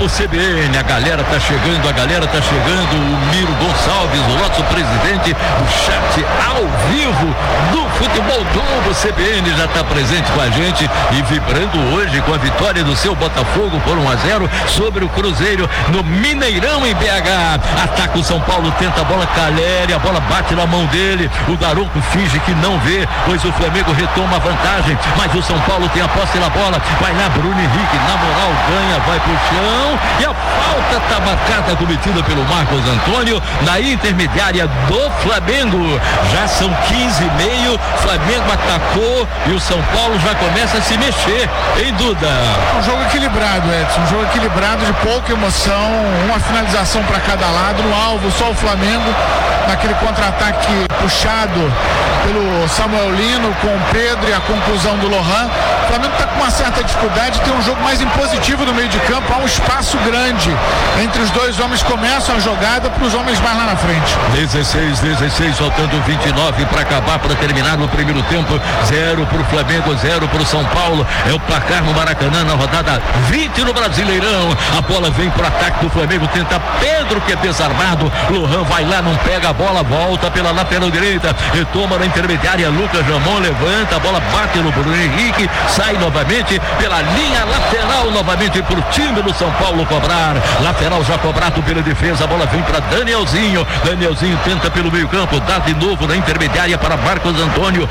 Globo CBN. A galera tá chegando. O Miro Gonçalves, o nosso presidente do chat ao vivo do Futebol Globo CBN, já tá presente com a gente e vibrando hoje com a vitória do seu Botafogo por 1-0 sobre o Cruzeiro no Mineirão em BH. Ataca o São Paulo, tenta a bola, Caleri, a bola bate na mão dele, o Daronco finge que não vê, pois o Flamengo retoma a vantagem, mas o São Paulo tem a posse na bola, vai lá Bruno Henrique, na moral ganha, vai pro chão e a falta tá marcada, cometida pelo Marcos Antônio na intermediária do Flamengo. Já são 15:30, Flamengo atacou e o São Paulo já começa a se mexer, hein, Duda? Um jogo equilibrado, Edson, um jogo equilibrado de pouca emoção, uma finalização para cada lado, no alvo só o Flamengo, naquele contra-ataque puxado pelo Samuel Lino com o Pedro e a conclusão do Lohan. O Flamengo está com uma certa dificuldade, tem um jogo mais impositivo no meio de campo, há um espaço grande entre os dois homens, começam a jogada para os homens mais lá na frente. 16, faltando 29 para acabar, para terminar no primeiro tempo. 0 para o Flamengo, 0 para o São Paulo, é o placar no Maracanã na rodada 20 no Brasileirão. A bola vem para o ataque do Flamengo, tenta Pedro, que é desarmado, Lohan vai lá, não pega a bola, volta pela lateral direita, retoma na intermediária, Lucas Jamon levanta, a bola bate no Bruno Henrique, sai novamente pela linha lateral, novamente pro time do São Paulo cobrar, lateral já cobrado pela defesa, a bola vem para Danielzinho tenta pelo meio campo, dá de novo na intermediária para Marcos Antônio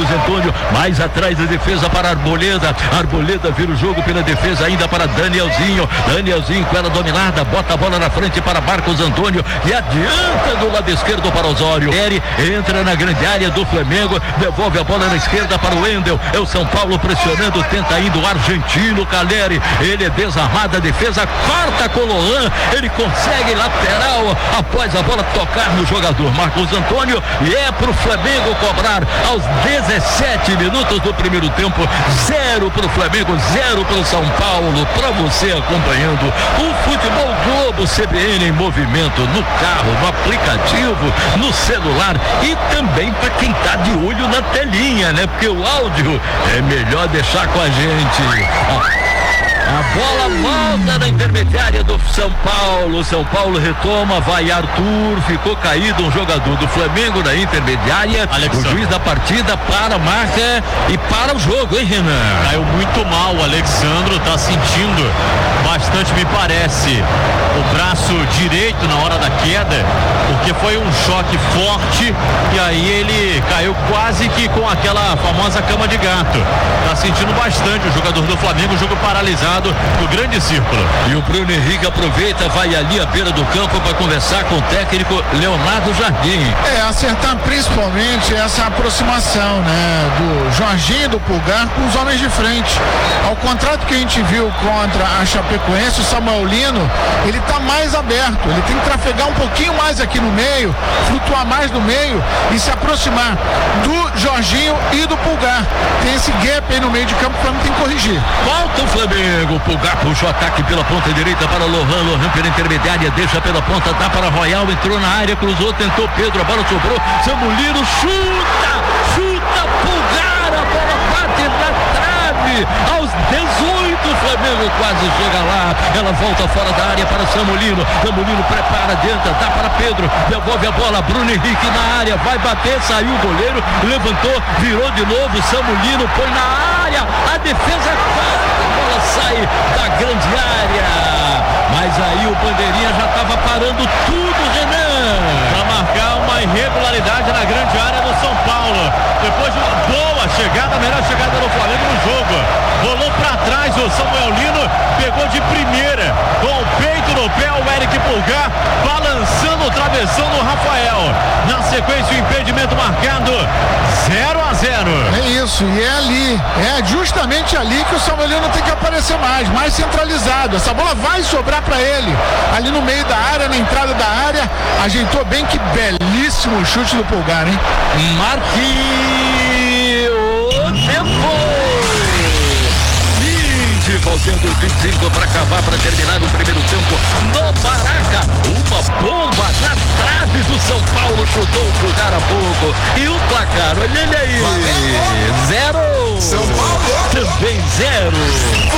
mais atrás da defesa para Arboleda vira o jogo pela defesa ainda para Danielzinho com ela dominada, bota a bola na frente para Marcos Antônio e adianta do lado esquerdo para Osório, entra na grande área do Flamengo, devolve a bola na esquerda para o Wendel, é o São Paulo pressionando, tenta indo o argentino Caleri, ele é desarmado, a defesa corta com o Lohan, ele consegue lateral após a bola tocar no jogador Marcos Antônio e é pro Flamengo cobrar aos 17 minutos do primeiro tempo. 0 pro Flamengo, 0 pro São Paulo. Para você acompanhando o Futebol Globo CBN em movimento no carro, no aplicativo, no celular e também para quem tá de olho na telinha, né? Porque o áudio é melhor deixar com a gente. A bola volta na intermediária do São Paulo retoma, vai Arthur, ficou caído um jogador do Flamengo na intermediária, o juiz da partida para a marca e para o jogo, hein, Renan? Caiu muito mal o Alexandro, tá sentindo bastante, me parece, o braço direito na hora da queda, porque foi um choque forte e aí ele caiu quase que com aquela famosa cama de gato, tá sentindo bastante o jogador do Flamengo, o jogo paralisado do grande círculo. E o Bruno Henrique aproveita, vai ali à beira do campo para conversar com o técnico Leonardo Jardim. Acertar principalmente essa aproximação, né, do Jorginho e do Pulgar com os homens de frente. Ao contrário do que a gente viu contra a Chapecoense, o Samuel Lino, ele tá mais aberto, ele tem que trafegar um pouquinho mais aqui no meio, flutuar mais no meio e se aproximar do Jorginho e do Pulgar. Tem esse gap aí no meio de campo que o Flamengo tem que corrigir. Volta o Flamengo, o Pulgar puxou ataque pela ponta direita para Lohan pela intermediária, deixa pela ponta, dá para Royal, entrou na área, cruzou, tentou Pedro, a bola sobrou, Samulino chuta, Pulgar, a bola bate na trave, aos 18 o Flamengo quase chega lá, ela volta fora da área para Samulino prepara, adianta, dá para Pedro, devolve a bola, Bruno Henrique na área, vai bater, saiu o goleiro, levantou, virou de novo, Samulino põe na área, a defesa sai da grande área, mas aí o bandeirinha já estava parando tudo, Renan, para marcar uma irregularidade na grande área do São Paulo, depois de uma boa chegada, a melhor chegada do Flamengo no jogo, rolou para trás o Samuel Lino, pegou de primeira, com o peito no pé, o Eric Pulgar, balançando o travessão do Rafael, na sequência o impedimento marcado, 0-0. É isso, e é ali, é justamente ali que o Samuel Lino tem que aparecer mais centralizado, essa bola vai sobrar para ele, ali no meio da área, na entrada da área, ajeitou bem, que belíssimo chute do Pulgar, hein? Faltando 25 para acabar, para terminar o primeiro tempo no Maraca, uma bomba na trave do São Paulo, chutou o Pulgar há pouco e o placar, olha ele aí, 0 São Paulo também 0.